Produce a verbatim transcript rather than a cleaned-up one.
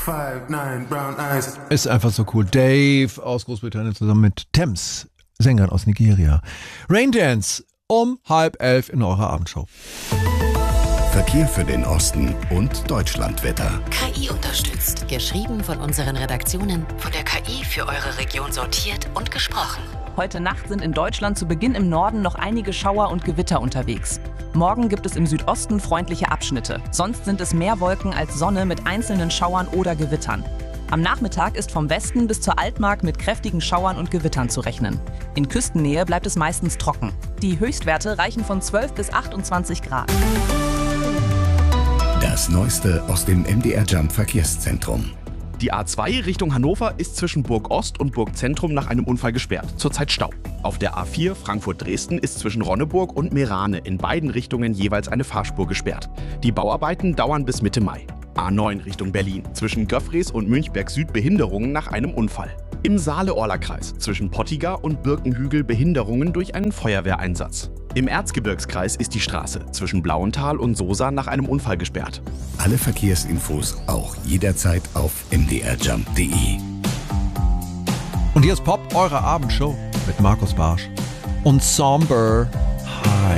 five, nine, brown eyes. Ist einfach so cool. Dave aus Großbritannien zusammen mit Thames, Sängerin aus Nigeria. Raindance um halb elf in eurer Abendshow. Verkehr für den Osten und Deutschlandwetter. K I unterstützt. Geschrieben von unseren Redaktionen, von der K I für eure Region sortiert und gesprochen. Heute Nacht sind in Deutschland zu Beginn im Norden noch einige Schauer und Gewitter unterwegs. Morgen gibt es im Südosten freundliche Abschnitte. Sonst sind es mehr Wolken als Sonne mit einzelnen Schauern oder Gewittern. Am Nachmittag ist vom Westen bis zur Altmark mit kräftigen Schauern und Gewittern zu rechnen. In Küstennähe bleibt es meistens trocken. Die Höchstwerte reichen von zwölf bis achtundzwanzig Grad. Das Neueste aus dem M D R Jump Verkehrszentrum. Die A zwei Richtung Hannover ist zwischen Burg Ost und Burg Zentrum nach einem Unfall gesperrt. Zurzeit Stau. Auf der A vier Frankfurt-Dresden ist zwischen Ronneburg und Meerane in beiden Richtungen jeweils eine Fahrspur gesperrt. Die Bauarbeiten dauern bis Mitte Mai. A neun Richtung Berlin. Zwischen Göffries und Münchberg Süd Behinderungen nach einem Unfall. Im Saale-Orla-Kreis zwischen Pottiger und Birkenhügel Behinderungen durch einen Feuerwehreinsatz. Im Erzgebirgskreis ist die Straße zwischen Blauenthal und Sosa nach einem Unfall gesperrt. Alle Verkehrsinfos auch jederzeit auf m d r jump punkt d e. Und hier ist Pop, eure Abendshow mit Markus Barsch und Somber.